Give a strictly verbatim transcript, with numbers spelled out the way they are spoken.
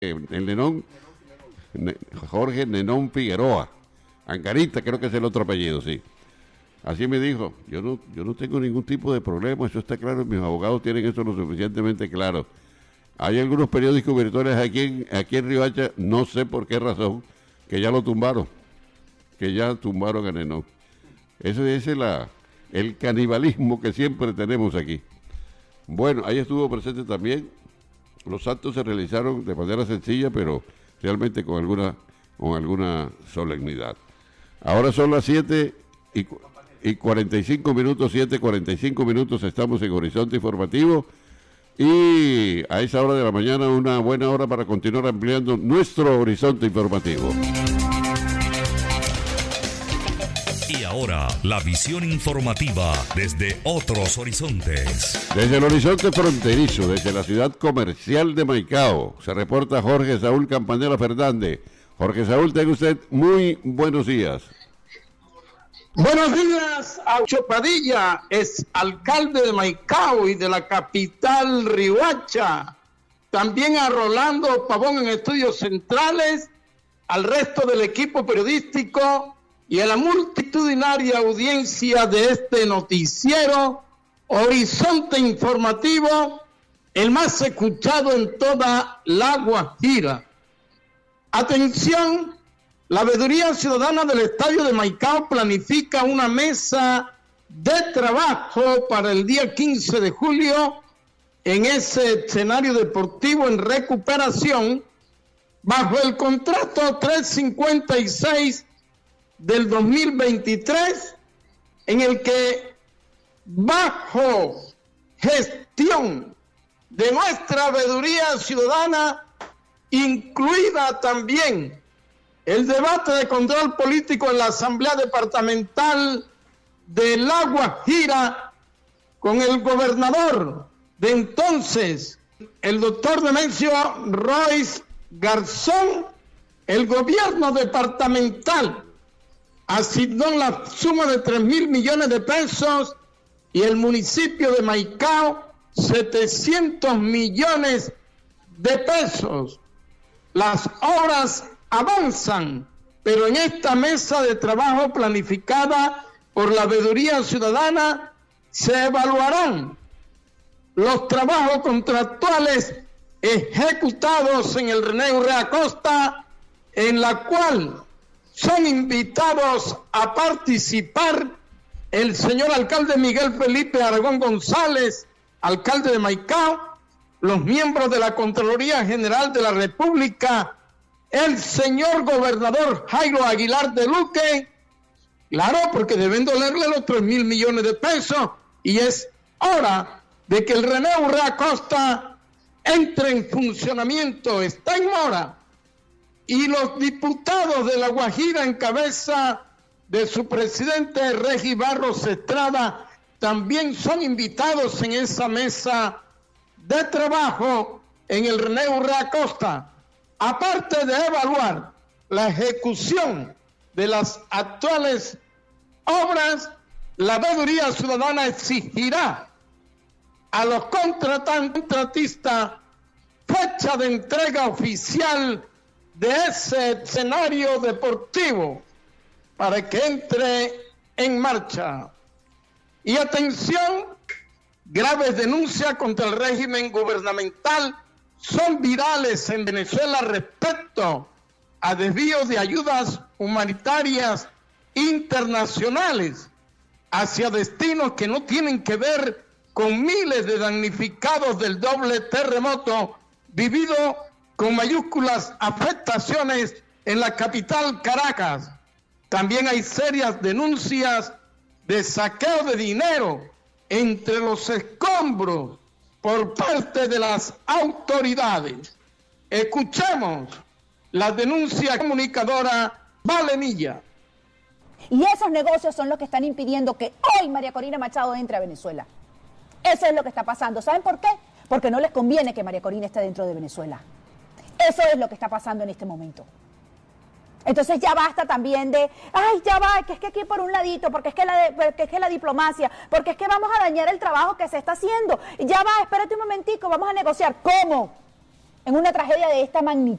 el Nenón, Jorge Nenón Figueroa, Angarita creo que es el otro apellido, sí. Así me dijo, yo no, yo no tengo ningún tipo de problema, eso está claro, mis abogados tienen eso lo suficientemente claro. Hay algunos periódicos virtuales aquí en, aquí en Riohacha, no sé por qué razón, que ya lo tumbaron, que ya tumbaron a Nenón. Eso es la, el canibalismo que siempre tenemos aquí. Bueno, ahí estuvo presente también. Los actos se realizaron de manera sencilla, pero realmente con alguna, con alguna solemnidad. Ahora son las siete y, y cuarenta y cinco minutos, siete cuarenta y cinco minutos, estamos en Horizonte Informativo. Y a esa hora de la mañana, una buena hora para continuar ampliando nuestro horizonte informativo. Y ahora, la visión informativa desde otros horizontes. Desde el horizonte fronterizo, desde la ciudad comercial de Maicao, se reporta Jorge Saúl Campanella Fernández. Jorge Saúl, tenga usted muy buenos días. Buenos días a Ocho Padilla, es alcalde de Maicao y de la capital Riohacha. También a Rolando Pavón en estudios centrales, al resto del equipo periodístico y a la multitudinaria audiencia de este noticiero, Horizonte Informativo, el más escuchado en toda la Guajira. Atención, la Veeduría Ciudadana del Estadio de Maicao planifica una mesa de trabajo para el día quince de julio en ese escenario deportivo en recuperación bajo el contrato trescientos cincuenta y seis del dos mil veintitrés, en el que bajo gestión de nuestra Veeduría Ciudadana, incluida también el debate de control político en la Asamblea Departamental de La Guajira, con el gobernador de entonces, el doctor Nemesio Royce Garzón, el gobierno departamental asignó la suma de tres mil millones de pesos y el municipio de Maicao setecientos millones de pesos. Las obras avanzan, pero en esta mesa de trabajo planificada por la Veeduría Ciudadana se evaluarán los trabajos contractuales ejecutados en el René Urrea Acosta, en la cual son invitados a participar el señor alcalde Miguel Felipe Aragón González, alcalde de Maicao, los miembros de la Contraloría General de la República, el señor gobernador Jairo Aguilar de Luque, claro, porque deben dolerle los tres mil millones de pesos, y es hora de que el René Urrea Acosta entre en funcionamiento, está en mora, y los diputados de La Guajira en cabeza de su presidente Regi Barros Estrada también son invitados en esa mesa de trabajo en el René Urrea Acosta. Aparte de evaluar la ejecución de las actuales obras, la Veeduría Ciudadana exigirá a los contratistas fecha de entrega oficial de ese escenario deportivo para que entre en marcha. Y atención, graves denuncias contra el régimen gubernamental son virales en Venezuela respecto a desvíos de ayudas humanitarias internacionales hacia destinos que no tienen que ver con miles de damnificados del doble terremoto vivido con mayúsculas afectaciones en la capital Caracas. También hay serias denuncias de saqueo de dinero entre los escombros por parte de las autoridades. Escuchemos la denuncia comunicadora Valenilla. Y esos negocios son los que están impidiendo que hoy María Corina Machado entre a Venezuela. Eso es lo que está pasando. ¿Saben por qué? Porque no les conviene que María Corina esté dentro de Venezuela. Eso es lo que está pasando en este momento. Entonces ya basta también de, ay, ya va, que es que aquí por un ladito, porque es que la, porque es que la diplomacia, porque es que vamos a dañar el trabajo que se está haciendo. Ya va, espérate un momentico, vamos a negociar. ¿Cómo? en una tragedia de esta magnitud.